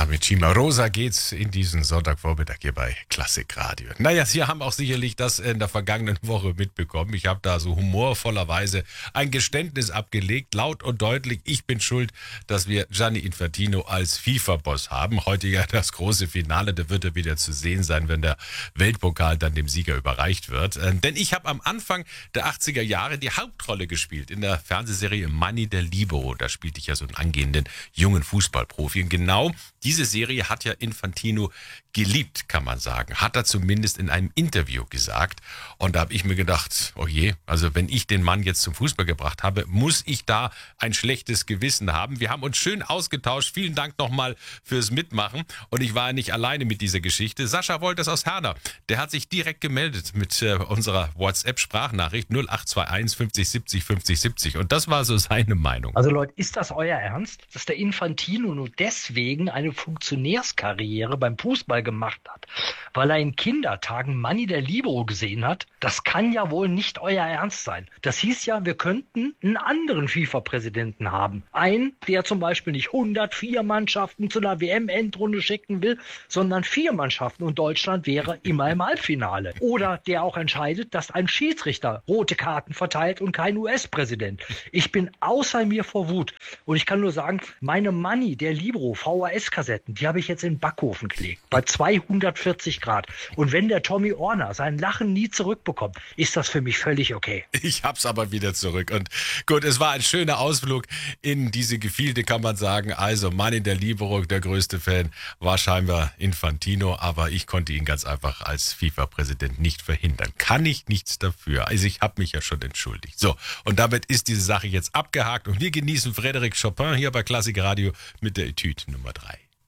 mit Cimarosa geht's in diesen Sonntagvormittag hier bei Klassik Radio. Naja, Sie haben auch sicherlich das in der vergangenen Woche mitbekommen. Ich habe da so humorvollerweise ein Geständnis abgelegt, laut und deutlich. Ich bin schuld, dass wir Gianni Infantino als FIFA-Boss haben. Heute ja das große Finale, da wird er wieder zu sehen sein, wenn der Weltpokal dann dem Sieger überreicht wird. Denn ich habe am Anfang der 80er Jahre die Hauptrolle gespielt in der Fernsehserie Manni der Libero. Da spielte ich ja so einen angehenden jungen Fußballprofi. Und genau diese Serie hat ja Infantino geliebt, kann man sagen. Hat er zumindest in einem Interview gesagt. Und da habe ich mir gedacht, oh je, also wenn ich den Mann jetzt zum Fußball gebracht habe, muss ich da ein schlechtes Gewissen haben. Wir haben uns schön ausgetauscht. Vielen Dank nochmal fürs Mitmachen. Und ich war nicht alleine mit dieser Geschichte. Sascha Wolters aus Herne, der hat sich direkt gemeldet mit unserer WhatsApp-Sprachnachricht 0821 50 70 50 70. Und das war so seine Meinung. Also Leute, ist das euer Ernst, dass der Infantino nur deswegen eine Funktionärskarriere beim Fußball gemacht hat, weil er in Kindertagen Manni der Libero gesehen hat? Das kann ja wohl nicht euer Ernst sein. Das hieß ja, wir könnten einen anderen FIFA-Präsidenten haben. Einen, der zum Beispiel nicht 104 Mannschaften zu einer WM-Endrunde schicken will, sondern 4 Mannschaften und Deutschland wäre immer im Halbfinale. Oder der auch entscheidet, dass ein Schiedsrichter rote Karten verteilt und kein US-Präsident. Ich bin außer mir vor Wut. Und ich kann nur sagen, meine Manni der Libero VHS-Kassetten, die habe ich jetzt in den Backofen gelegt. Bei 240 Grad. Und wenn der Tommy Orner sein Lachen nie zurückbekommt, ist das für mich völlig okay. Ich hab's aber wieder zurück. Und gut, es war ein schöner Ausflug in diese Gefilde, kann man sagen. Also Manni der Libero, der größte Fan, war scheinbar Infantino. Aber ich konnte ihn ganz einfach als FIFA-Präsident nicht verhindern. Kann ich nichts dafür. Also ich habe mich ja schon entschuldigt. So, und damit ist diese Sache jetzt abgehakt. Und wir genießen Frédéric Chopin hier bei Klassik Radio mit der Etüde Nummer 3.